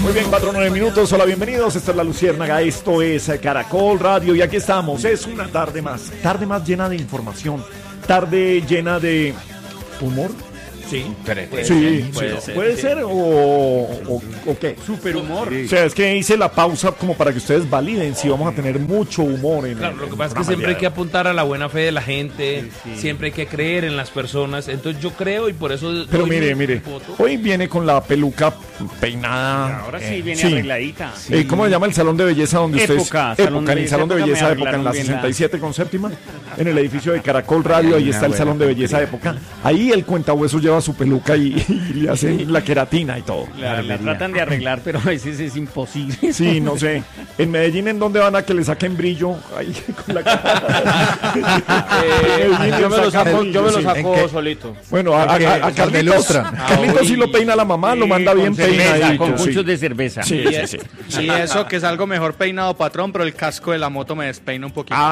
Muy bien, 4-9 minutos. Hola, bienvenidos. Esta es La Luciérnaga. Esto es Caracol Radio. Y aquí estamos. Es una tarde más. Tarde más llena de información. Tarde llena de humor. Sí, puede ser o qué. Superhumor. Sí. O sea, es que hice la pausa como para que ustedes validen si vamos a tener mucho humor en Claro, lo que pasa es que siempre hay que apuntar a la buena fe de la gente, siempre hay que creer en las personas. Entonces yo creo y por eso. Pero mire, hoy viene con la peluca peinada. Ahora sí viene arregladita. Sí. ¿Cómo se llama el salón de belleza donde Época, ustedes? salón de En el salón de belleza Época, Época, en la bien 67 con séptima, en el edificio de Caracol Radio, ahí está el salón de belleza Época. Ahí el cuentahuesos lleva su peluca y le hacen la queratina y todo. La tratan de arreglar, pero a veces es imposible. Sí, no sé. En Medellín, ¿en dónde van a que le saquen brillo? Ahí con la cara. Yo me lo saco solito. Bueno, a Carlitos, Carlitos sí lo peina la mamá, lo manda bien peinadito. Con muchos de cerveza. Sí. Y eso que salgo mejor peinado, patrón, pero el casco de la moto me despeina un poquito.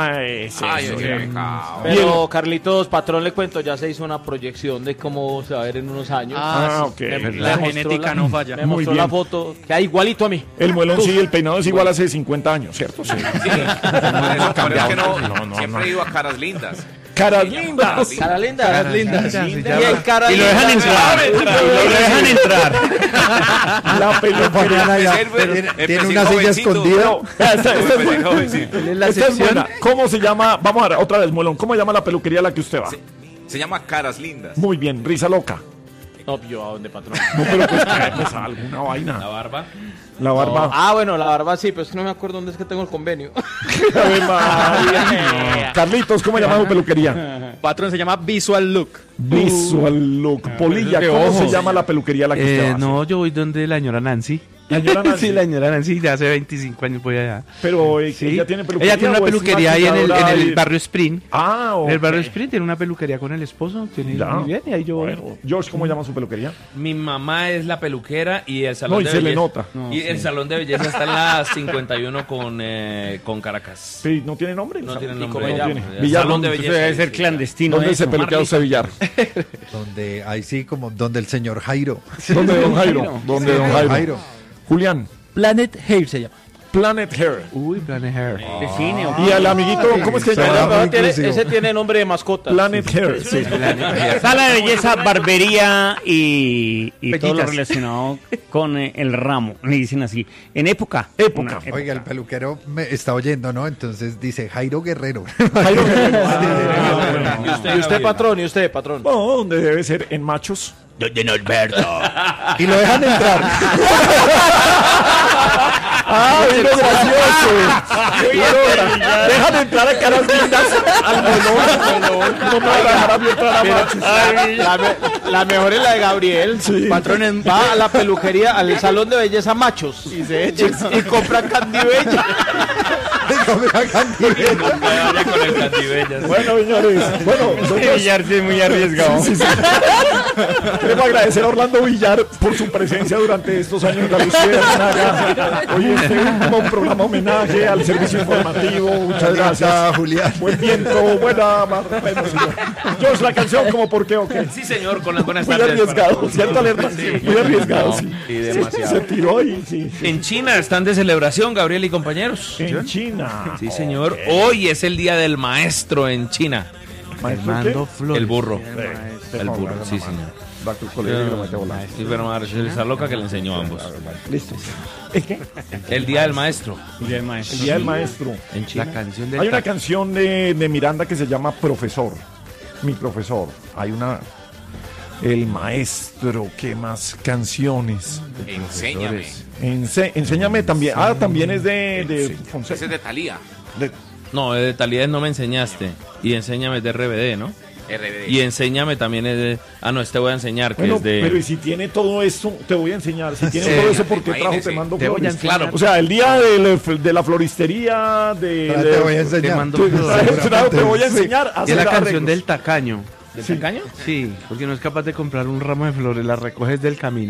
Pero Carlitos, patrón, le cuento, ya se hizo una proyección de cómo se va a ver en unos años. Ok. La genética no falla. Me mostró la foto, queda igualito a mí. El muelón sí, el peinado es igual hace 50 años, ¿cierto? Sí. Pero es que no, siempre he ido a Caras Lindas. Caras lindas. Cara linda. Y lo dejan entrar. La peluquería. Tiene una silla escondida. Esta es buena. ¿Cómo se llama? Vamos a ver, otra vez, muelón. ¿Cómo se llama la peluquería a la que usted va? Se llama Caras Lindas. Muy bien, risa loca. No, yo a dónde, patrón. No, pero pues alguna vaina. La barba. La barba. No. Bueno, la barba sí, pero es que no me acuerdo dónde es que tengo el convenio. Ave María. Carlitos, ¿cómo se llama su peluquería? Patrón, se llama Visual Look. Visual Look. Polilla, ¿cómo se llama la peluquería a la que usted va? No, yo voy donde la señora Nancy. ¿La señora Nancy? Sí, la señora Nancy, de hace 25 años voy allá. Pero Sí. ella tiene peluquería. Ella tiene una peluquería ahí en el barrio Spring. Ok. En el barrio Spring tiene una peluquería con el esposo. Tiene muy bien, y ahí yo voy. Bueno, George, ¿cómo llama su peluquería? Mi mamá es la peluquera y el salón No, y de se belleza. le nota. El salón de belleza está en la 51 con Caracas. Sí, ¿no tiene nombre? No tiene ¿Y nombre. cómo se llama? El Villar, salón de ¿dónde belleza. Debe ser clandestino. ¿Dónde se peluquea usted, Villar? Donde, ahí sí, como donde el señor Jairo. ¿Dónde don Jairo? ¿Dónde don Jairo? Julián. Planet Hair se llama. Planet Hair. Uy, Planet Hair. De cine. Y al amiguito, ¿cómo es que se llama? Ese tiene nombre de mascota. Planet Hair. Sí. Sala de belleza, barbería y todo lo Pellitas. relacionado con el ramo. Le dicen así. En época. Época. Oiga, el peluquero me está oyendo, ¿no? Entonces dice Jairo Guerrero. Jairo Guerrero. ¿Y usted, patrón? ¿Y usted, patrón? No, ¿dónde debe ser? En Machos. Don Alberto. Y lo dejan entrar. ¡Vino gracioso! Dejan entrar a Caras Lindas al melón. No me van a dejar a mí entrar a Machos. La mejor es la de Gabriel. Sí. Patrón, va a la peluquería, al salón de belleza Machos. Y se echa y compra Candy Bella. Vaya con el Cantibellas. Bueno, señores. Bueno, nosotros Villar sí es muy arriesgado. queremos agradecer a Orlando Villar por su presencia durante estos años en La Luciérnaga. Hoy este último programa homenaje al servicio informativo. Muchas gracias. Julián. Buen viento, buena mar. Bueno, señor. George, la canción, ¿como por qué o qué? Sí, señor, con las buenas Muy tardes. arriesgado, ¿cierto, alerta? Muy arriesgado, sí. Sí, demasiado. Se tiró y sí. En China están de celebración, Gabriel y compañeros. En China. Sí, señor. Hoy es el día del maestro en China. Fernando Flores. El burro. El burro, sí, señor. Va con el colegio y lo mete a volar. Sí, pero Marcelo está loca que le enseñó a ambos. Listo. ¿Es qué? El día del maestro El día del maestro. en China. La canción del Hay una taco. canción de Miranda que se llama Profesor. Mi profesor. Hay una. El maestro. ¿Qué más canciones? Enséñame. Enséñame también. Ah, también es de Ese Fonseca. es de Thalía. No, de Talía no me enseñaste. Y enséñame es de RBD, ¿no? RBD. Y enséñame también es de. Ah, no, este voy a enseñar, que Bueno, es de. pero y si tiene todo eso, te voy a enseñar. Si tiene todo eso, ¿por qué trajo Imagínese. Te Mando Te voy a Flores? enseñar. Claro. O sea, el día de la floristería, Te voy a Te enseñar. mando Te flores. voy a enseñar a Y es hacer la canción arreglos. del tacaño. ¿Del tacaño? Sí, porque no es capaz de comprar un ramo de flores, las recoges del camino.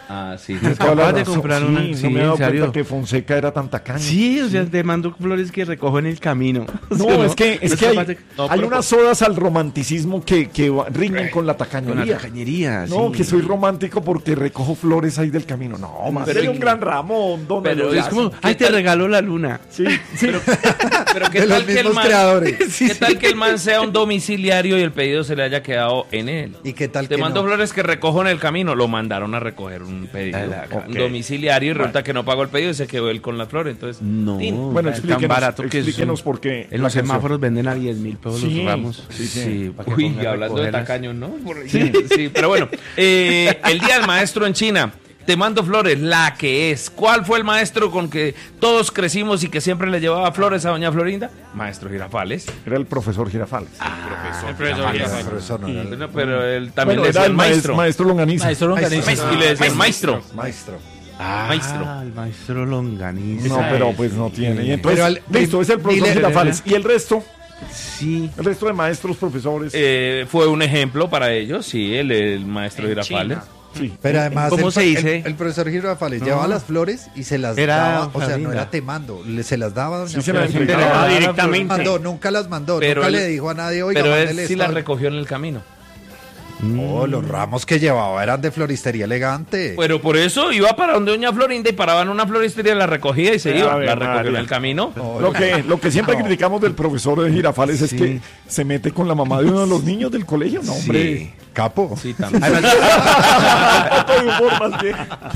Ah, sí. Acabas de comprar una. Sí, Sí, no me he dado en serio. cuenta que Fonseca era tan tacaño. Sí, o sea, te mando flores que recojo en el camino. No, es que No, hay unas odas al romanticismo que riñen con la Con la tacañería. tacañería, No, sí. que soy romántico porque recojo flores ahí del camino. No, más Pero sería un gran ramo, don pero Eloy. Es como, ay, te regalo la luna. Sí, sí. Pero ¿qué De los tal que el mismos man, creadores. ¿qué tal que el man sea un domiciliario y el pedido se le haya quedado en él? ¿Y qué tal Te que mando no? flores que recojo en el camino. Lo mandaron a recoger un pedido. Un domiciliario y resulta que no pagó el pedido y se quedó él con las flores. Entonces, No, Bueno, es explíquenos, tan barato que explíquenos por qué. en los semáforos venden a 10.000 pesos Sí, los ramos. sí. para que uy, pongan a hablando de recogerlas. tacaños, ¿no? Sí, pero bueno. El Día del Maestro en China. Te mando flores, la que es. ¿Cuál fue el maestro con que todos crecimos y que siempre le llevaba flores a doña Florinda? Maestro Girafales. Era el profesor Girafales. El profesor El Girafales. profesor no era el- Bueno, pero él también Bueno, le era decía el el maestro. maestro Longaniza. Y le decía el maestro. Maestro. Maestro. El maestro Longaniza. No, pero pues no tiene. Y entonces, Pero al- listo, es el profesor dile- Girafales. ¿Y el resto? Sí. El resto de maestros, profesores. Fue un ejemplo para ellos, sí, el maestro Girafales. Sí. Pero además, ¿Cómo se dice? El profesor Girafales llevaba las flores y se las Era daba, o sea, Florinda. no era temando, se las daba a doña Sí, se las Florinda. entregaba Nunca directamente. mandó, nunca las mandó, Pero nunca él- le dijo a nadie, oiga, Pero él mándele sí esto la al-". recogió en el camino. No, los ramos que llevaba eran de floristería elegante. Pero por eso iba para donde doña Florinda y paraba en una floristería, la recogía y se iba. Ave La recogió en María. el camino. No, Lo que siempre criticamos del profesor de Girafales es Sí. que se mete con la mamá de uno de los niños del colegio. No, hombre. capo. Sí, también. Poco de humor, más bien.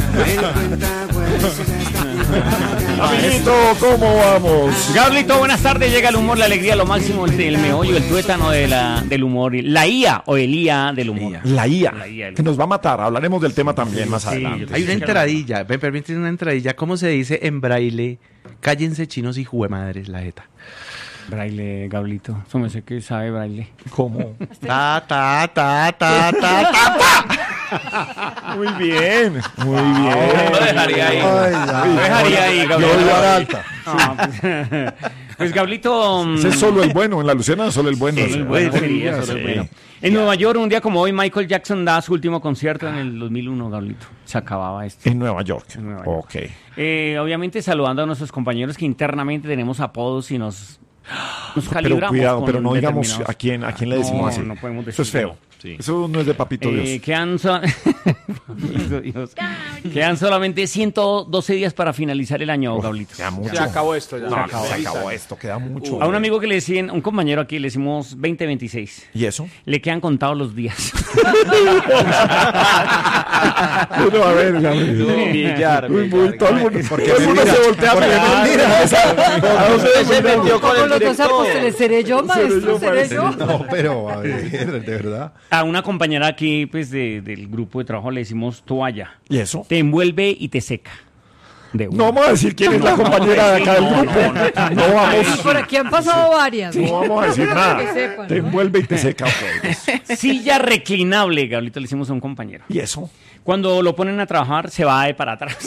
Amiguito, ¿cómo vamos? Gablito, buenas tardes. Llega el humor, la alegría, lo máximo, el meollo, el tuétano del humor. La IA o el IA del humor. La IA, La IA. que nos va a matar. Hablaremos del tema también más Sí, adelante. Hay una entradilla, me permiten una entradilla. ¿Cómo se dice en braille? Cállense chinos y juemadres la jeta. Braille, Gablito. Eso me sé que sabe braille. ¿Cómo? Ta, ta, ta, ta, ta, ta. Muy bien, muy Lo bien. dejaría ahí. Ay, ya. Lo dejaría ahí, Yo Gablito. voy a alta. No, pues, pues, Gablito. Ese es solo el bueno, en la Luciana solo el bueno. Solo el bueno, sería, solo el bueno. En Nueva York, un día como hoy, Michael Jackson da su último concierto en el 2001, Gablito. Se acababa esto. En Nueva York. En Nueva York. Ok. Obviamente saludando a nuestros compañeros que internamente tenemos apodos y nos Pero calibramos. cuidado, con pero no digamos determinados- a quién le decimos No, así. no podemos Eso es decir. feo. Eso no es de papito Dios. Quedan solamente 112 días para finalizar el año, Gablito. Queda mucho. Se acabó esto ya. No, se acabó esto, queda mucho. A un amigo que le decían, un compañero aquí, le decimos 2026. ¿Y eso? Le quedan contados los días. Uno, a ver, Billar, Uy, muy, todo el mundo, ¿Por qué todo el me mundo mira? se voltea a ¿Por qué mirar. me mira? ¿A dónde se metió con el Los dos director? apóstoles, ¿seré yo, maestro? ¿Seré yo? No, pero a ver, de verdad. A una compañera aquí, pues, del grupo de trabajo le decimos toalla. ¿Y eso? Te envuelve y te seca. De una. No vamos a decir quién es la compañera de acá del grupo. No Y vamos. por aquí han pasado varias. No vamos a decir Que nada. sepan. Te envuelve y te seca. Ok. Silla reclinable, Gablito, le decimos a un compañero. ¿Y eso? Cuando lo ponen a trabajar, se va de para atrás.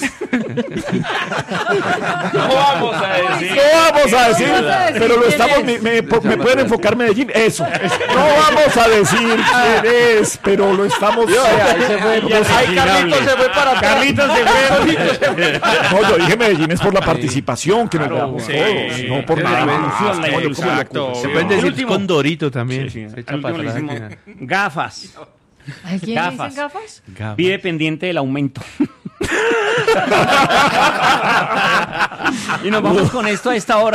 No vamos a decir. No vamos a decir, vamos a decir pero lo quién estamos. es. ¿Me pueden enfocar Medellín? Eso. No vamos a decir quién es, pero lo estamos. Ay, Carlitos se fue para atrás. Carlitos se fue. No, yo dije Medellín es por la participación que nos veamos sí. todos, no por La nada ilusión, más. la ilusión. Exacto. Se pueden El decir último. con Dorito también. Sí, Se echa al último para le atrás. decimos gafas. ¿A quién le Gafas. dicen gafas? Gafas. Vive pendiente del aumento. Y nos vamos con esto a esta hora.